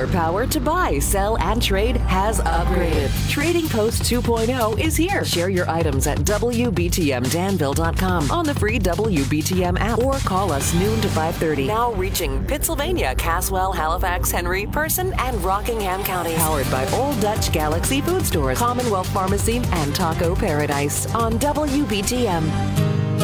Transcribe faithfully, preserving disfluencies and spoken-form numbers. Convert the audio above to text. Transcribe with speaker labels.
Speaker 1: Your power to buy, sell, and trade has upgraded. Trading Post two point oh is here. Share your items at W B T M Danville dot com on the free W B T M app or call us noon to five thirty. Now reaching Pittsylvania, Caswell, Halifax, Henry, Person, and Rockingham counties. Powered by Old Dutch Galaxy Food Stores, Commonwealth Pharmacy, and Taco Paradise on W B T M.